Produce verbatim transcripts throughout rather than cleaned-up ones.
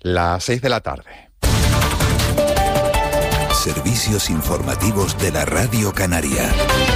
Las seis de la tarde. Servicios informativos de la Radio Canaria.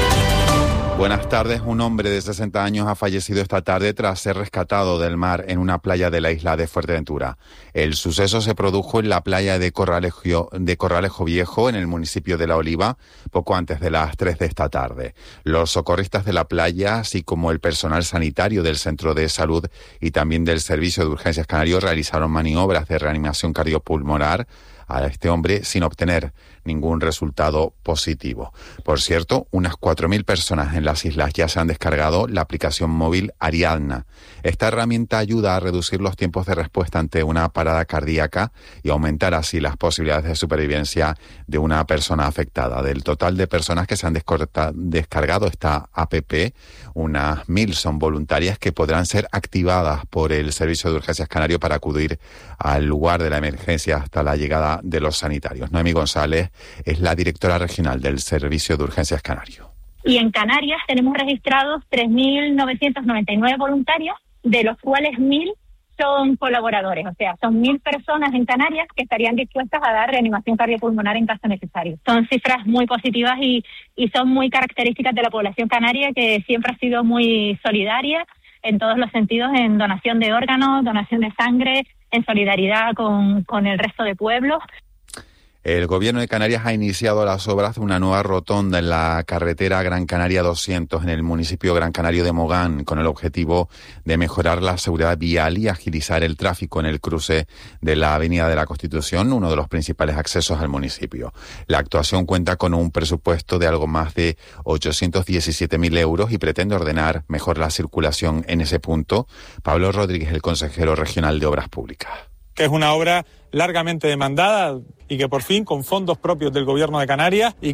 Buenas tardes. Un hombre de sesenta años ha fallecido esta tarde tras ser rescatado del mar en una playa de la isla de Fuerteventura. El suceso se produjo en la playa de Corralejo, de Corralejo Viejo, en el municipio de La Oliva, poco antes de las tres de esta tarde. Los socorristas de la playa, así como el personal sanitario del Centro de Salud y también del Servicio de Urgencias Canario, realizaron maniobras de reanimación cardiopulmonar a este hombre sin obtener ningún resultado positivo. Por cierto, unas cuatro mil personas en las islas ya se han descargado la aplicación móvil Ariadna. Esta herramienta ayuda a reducir los tiempos de respuesta ante una parada cardíaca y aumentar así las posibilidades de supervivencia de una persona afectada. Del total de personas que se han descargado esta app, unas mil son voluntarias que podrán ser activadas por el Servicio de Urgencias Canario para acudir al lugar de la emergencia hasta la llegada de los sanitarios. Noemí González es la directora regional del Servicio de Urgencias Canario. Y en Canarias tenemos registrados tres mil novecientos noventa y nueve voluntarios, de los cuales mil son colaboradores, o sea, son mil personas en Canarias que estarían dispuestas a dar reanimación cardiopulmonar en caso necesario. Son cifras muy positivas y, y son muy características de la población canaria, que siempre ha sido muy solidaria en todos los sentidos, en donación de órganos, donación de sangre, en solidaridad con, con el resto de pueblos. El Gobierno de Canarias ha iniciado las obras de una nueva rotonda en la carretera Gran Canaria doscientos en el municipio Gran Canario de Mogán, con el objetivo de mejorar la seguridad vial y agilizar el tráfico en el cruce de la Avenida de la Constitución, uno de los principales accesos al municipio. La actuación cuenta con un presupuesto de algo más de ochocientos diecisiete mil euros y pretende ordenar mejor la circulación en ese punto. Pablo Rodríguez, el consejero regional de Obras Públicas. Que es una obra largamente demandada y que por fin, con fondos propios del Gobierno de Canarias y